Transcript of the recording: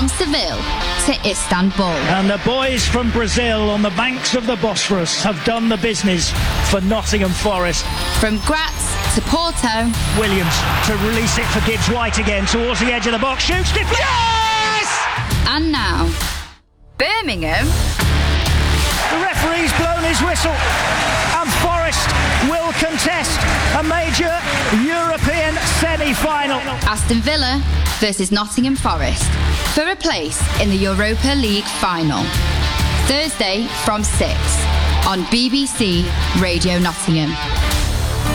From Seville to Istanbul. And the boys from Brazil on the banks of the Bosphorus have done the business for Nottingham Forest. From Graz to Porto. Williams to release it for Gibbs White again towards the edge of the box. Shoots, deflection! Yes! And now, Birmingham. The referee's blown his whistle and Forest will contest a major European semi-final. Aston Villa versus Nottingham Forest for a place in the Europa League final. Thursday from 6 on BBC Radio Nottingham.